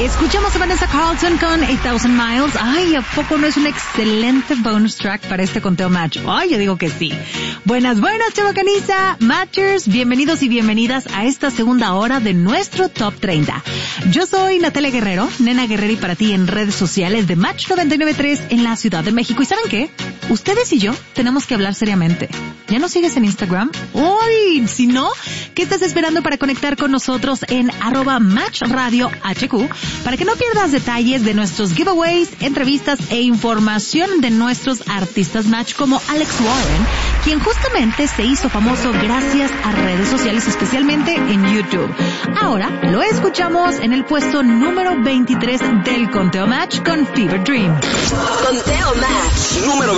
Escuchamos a Vanessa Carlton con 8,000 Miles. Ay, ¿a poco no es un excelente bonus track para este conteo match? Ay, yo digo que sí. Buenas, chavacaniza, matchers. Bienvenidos y bienvenidas a esta segunda hora de nuestro Top 30. Yo soy Natalia Guerrero, Nena Guerrero, y para ti en redes sociales de Match 99.3 en la Ciudad de México. ¿Y saben qué? Ustedes y yo tenemos que hablar seriamente. ¿Ya nos sigues en Instagram? ¡Uy! Si no, ¿qué estás esperando para conectar con nosotros en @MatchRadioHQ? Para que no pierdas detalles de nuestros giveaways, entrevistas e información de nuestros artistas Match como Alex Warren, quien justamente se hizo famoso gracias a redes sociales, especialmente en YouTube. Ahora lo escuchamos en el puesto número 23 del Conteo Match con Fever Dream. Conteo Match número